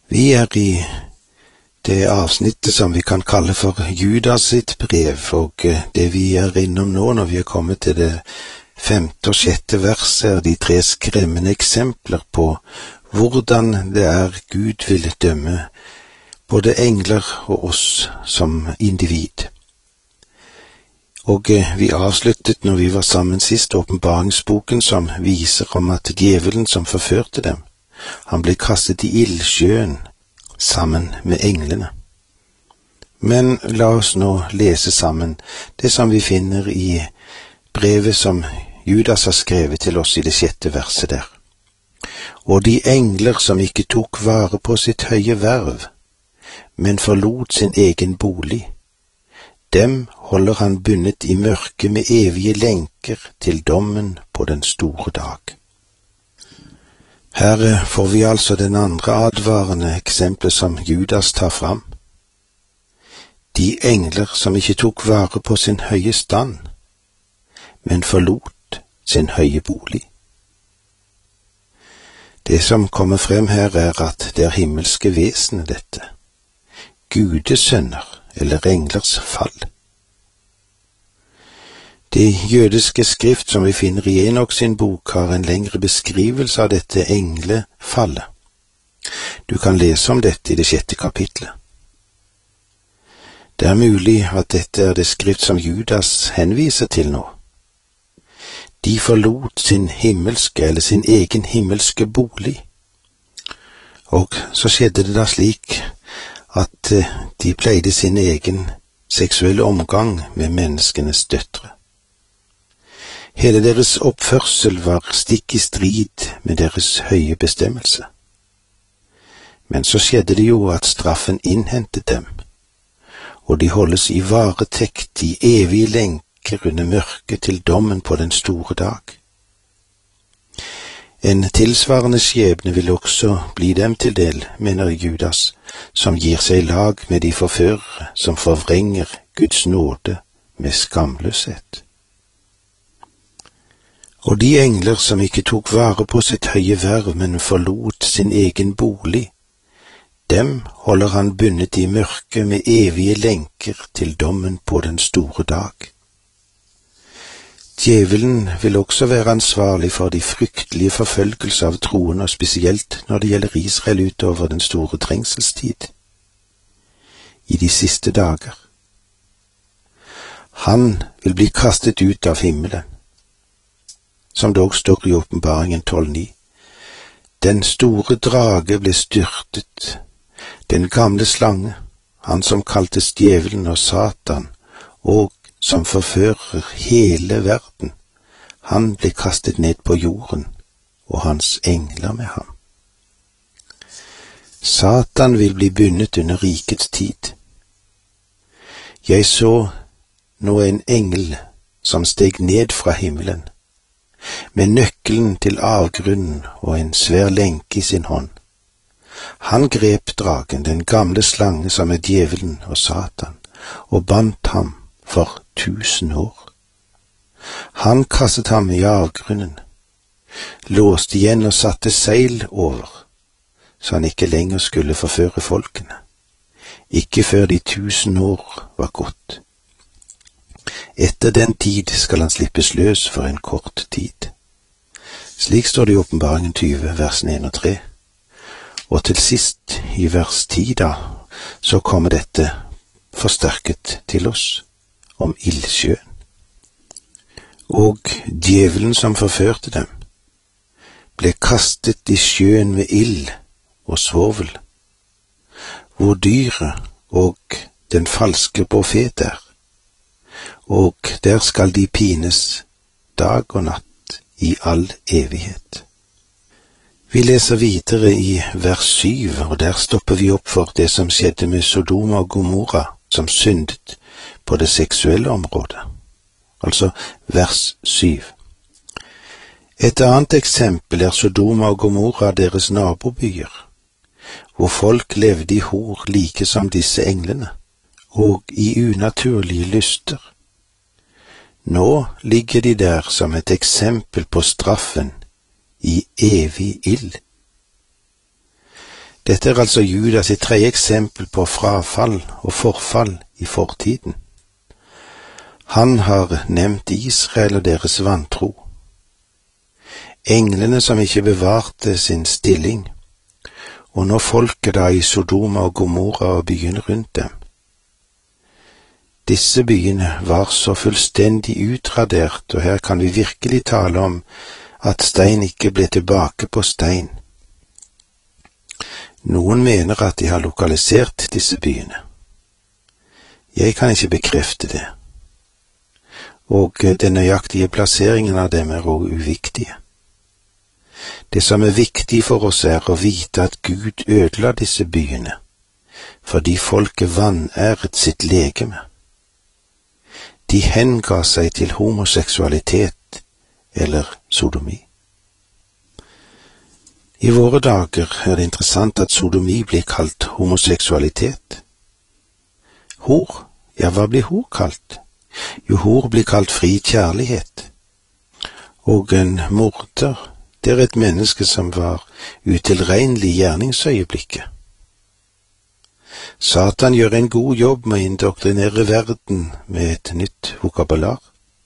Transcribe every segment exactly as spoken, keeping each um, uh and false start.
Vi er i det avsnittet som vi kan kalle for Judas sitt brev, og det vi er innom nå når vi er kommet til det femte og sjette verset er de tre skremmende eksempler på hvordan det er Gud vil dømme både engler og oss som individ. Og vi avsluttet når vi var sammen sist åpenbaringsboken som viser om at djevelen som forførte dem, han ble kastet i ildsjøen sammen med englene. Men la oss nå lese sammen det som vi finner i brevet som Judas har skrevet til oss i det sjette verset der. Og de engler som ikke tok vare på sitt høye verv, men forlot sin egen bolig, dem holder han bundet i mørke med evige lenker til dommen på den store dag. Her får vi altså den andre advarende eksempelet som Judas tar fram. De engler som ikke tok vare på sin høye stand, men forlot sin høye bolig. Det som kommer frem her er at det er himmelske vesener dette, gudesønner eller englers fall. Det jødiske skrift som vi finner i Enok sin bok har en lengre beskrivelse av dette englefallet. Du kan lese om dette i det sjette kapitlet. Det er mulig at dette er det skrift som Judas henviser til nå. De forlot sin himmelske eller sin egen himmelske bolig. Og så skjedde det da slik at de pleide sin egen seksuelle omgang med menneskenes døtre. Hele deres oppførsel var stikk i strid med deres høye bestemmelse. Men så skjedde det jo at straffen innhentet dem, og de holdes i varetekt i evige lenker under mørket til dommen på den store dag. En tilsvarende skjebne vil også bli dem til del, mener Judas, som gir seg i lag med de forførere som forvrenger Guds nåde med skamløshet. Og de engler som ikke tok vare på sitt høye verv, men forlot sin egen bolig, dem holder han bundet i mørke med evige lenker til dommen på den store dag. Djevelen vil også være ansvarlig for de fryktelige forfølgelser av troende, og spesielt når det gjelder Israel utover den store trengselstid, i de siste dager. Han vil bli kastet ut av himmelen, som dog står i åpenbaringen tolv ni. Den store drage ble styrtet, den gamle slange, han som kaltes djevelen og Satan, og som forfører hele verden, han ble kastet ned på jorden, og hans engler med ham. Satan vil bli bundet under rikets tid. Jeg så nå en engel som steg ned fra himmelen, med nøkkelen til avgrunnen og en svær lenke i sin hånd. Han grep dragen, den gamle slange som er djevelen og Satan, og bandt ham for tusen år. Han kastet ham i avgrunnen, låste igjen og satte seil over, så han ikke lenger skulle forføre folkene, ikke før de tusen år var gått. Etter den tid skal han slippes løs for en kort tid. Slik står det i åpenbaringen tyve, versene en og tre. Og til sist, i vers ti da, så kommer dette forsterket til oss, om ildsjøen. Og djevelen som forførte dem, ble kastet i sjøen med ild og svovel, hvor dyret og den falske profet er, og der skal de pines dag og natt i all evighet. Vi leser videre i vers syv, og der stopper vi opp for det som skjedde med Sodoma og Gomorra, som syndet på det seksuelle området. Altså vers syv. Et annet eksempel er Sodoma og Gomorra, deres nabobyer, hvor folk levde i hor like som disse englene, og i unaturlige lyster. Nå ligger de der som et eksempel på straffen i evig ild. Dette er altså Judas sitt tredje eksempel på frafall og forfall i fortiden. Han har nevnt Israel og deres vantro. Englene som ikke bevarte sin stilling, og nå folket da i Sodoma og Gomorra og byene rundt dem. Disse byene var så fullstendig utradert, og her kan vi virkelig tale om at stein ikke ble tilbake på stein. Noen mener at de har lokalisert disse byene. Jeg kan ikke bekrefte det, og den nøyaktige plasseringen av dem er også uviktige. Det som er viktig for oss er å vite at Gud ødela disse byene, fordi folket vanæret sitt legeme. De henga seg til homoseksualitet eller sodomi. I våre dager er det interessant at sodomi blir kalt homoseksualitet. Hor, ja, hva blir hor kalt? Jo, hor blir kalt fri kjærlighet. Og en morder, det er et menneske som var utilregnelig i gjerningsøyeblikket. Satan gjør en god jobb med å indoktrinere verden med et nytt vokabular.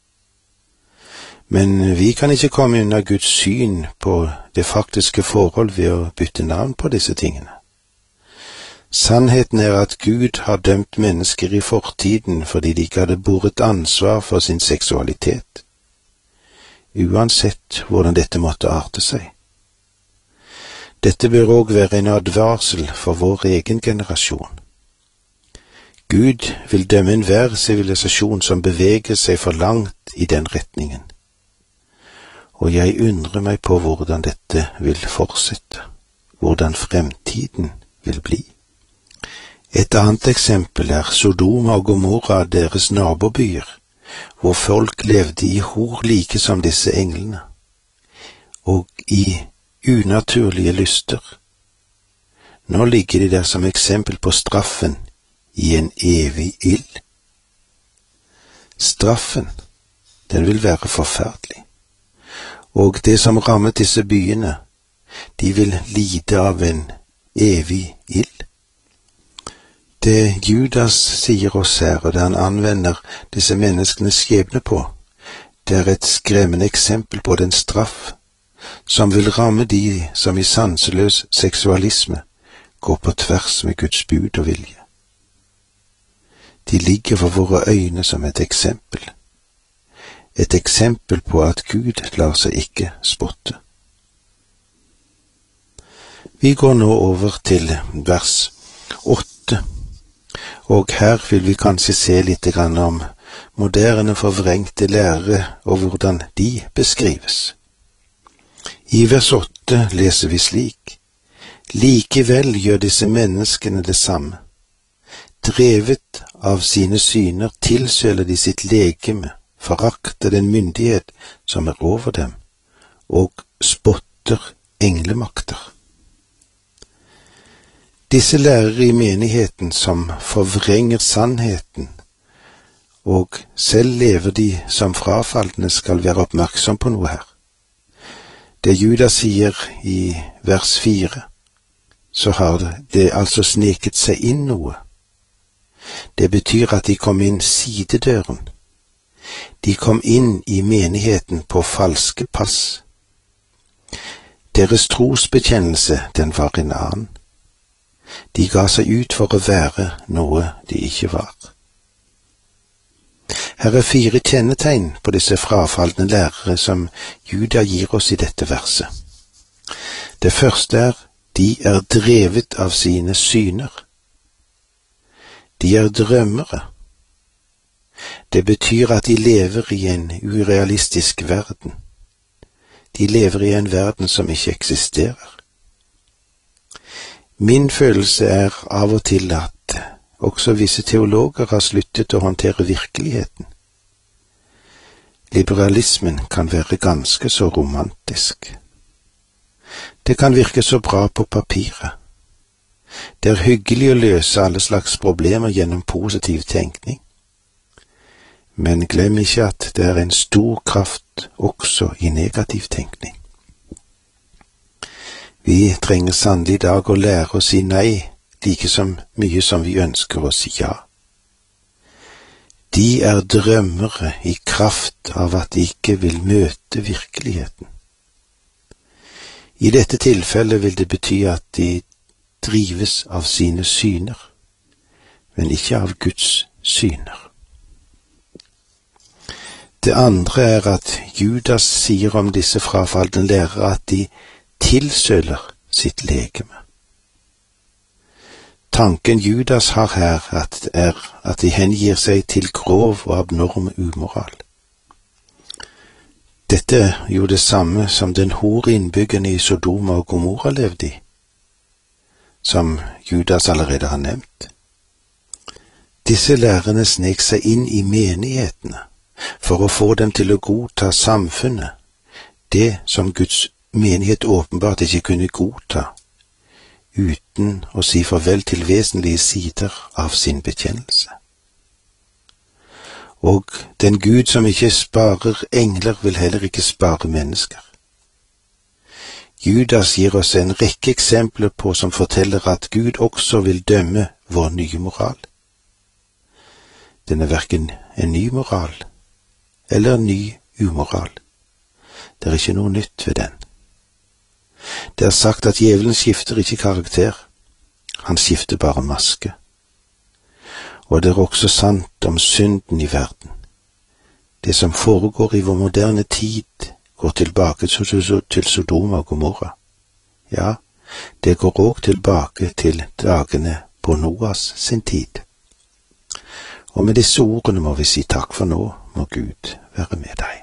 Men vi kan ikke komme unna Guds syn på det faktiske forhold ved å bytte navn på disse tingene. Sannheten er at Gud har dømt mennesker i fortiden fordi de ikke hadde båret ansvar for sin seksualitet, uansett hvordan dette måtte arte seg. Dette bør også være en advarsel for vår egen generasjon. Gud vil dømme enhver sivilisasjon som beveger seg for langt i den retningen. Og jeg undrer meg på hvordan dette vil fortsette, hvordan fremtiden vil bli. Et annet eksempel er Sodoma og Gomorra, deres nabobyer, hvor folk levde i hor like som disse englene, og i unaturlige lyster. Nå ligger de der som eksempel på straffen i en evig ild. Straffen, den vil være forferdelig. Og det som rammet disse byene, de vil lide av en evig ild. Det Judas sier oss her, og det han anvender disse menneskenes skjebne på, det er et skremmende eksempel på den straff som vil ramme de som i sanseløs seksualisme går på tvers med Guds bud og vilje. De ligger for våre øyne som et eksempel. Et eksempel på at Gud lar seg ikke spotte. Vi går nå over til vers åtte, og her vil vi kanskje se litt grann om moderne forvrengte lærere og hvordan de beskrives. I vers åtte leser vi slik: Likevel gjør disse menneskene det samme. Drevet av sine syner tilsøler de sitt legeme, forakter den myndighet som er over dem, og spotter englemakter. Disse lærere i menigheten som forvrenger sannheten, og selv lever de som frafalne, skal være oppmerksom på noe her. Det Judas sier i vers fire, så har det altså sneket seg inn noe. Det betyr at de kom inn sidedøren. De kom inn i menigheten på falske pass. Deres trosbekjennelse, den var en annen. De ga seg ut for å være noe de ikke var. Her er fire kjennetegn på disse frafalne lærere som Juda gir oss i dette verset. Det første er, de er drevet av sine syner. De er drømmere. Det betyr at de lever i en urealistisk verden. De lever i en verden som ikke eksisterer. Min følelse er av og til at også visse teologer har sluttet å håndtere virkeligheten. Liberalismen kan være ganske så romantisk. Det kan virke så bra på papiret. Det er hyggelig å løse alle slags problemer gjennom positiv tenkning. Men glem ikke at det er en stor kraft også i negativ tenkning. Vi trenger sannelig i dag å lære å si nei, like som mye som vi ønsker å si ja. De er drømmere i kraft av at de ikke vil møte virkeligheten. I dette tilfellet vil det bety at de drives av sine syner, men ikke av Guds syner. Det andre er at Judas sier om disse frafalne lærere at de tilsøler sitt legeme. Tanken Judas har her at er at de hengir seg til grov og abnorm umoral. Dette er jo det samme som den hore innbyggerne i Sodoma og Gomorra levde i, som Judas allerede har nevnt. Disse lærerne snek seg inn i menighetene for å få dem til å godta samfunnet, det som Guds menighet åpenbart ikke kunne godta, uten å si farvel til vesentlige sider av sin bekjennelse. Og den Gud som ikke sparer engler, vil heller ikke spare mennesker. Judas gir oss en rekke eksempler på som forteller at Gud også vil dømme vår nye moral. Den er hverken en ny moral eller en ny umoral. Det er ikke noe nytt ved den. Det er sagt at djevelen skifter ikke karakter, han skifter bare maske. Og det er også sant om synden i verden. Det som foregår i vår moderne tid, går tilbake til Sodoma og Gomorra. Ja, det går også tilbake til dagene på Noas sin tid. Og med disse ordene må vi si takk for nå, må Gud være med deg.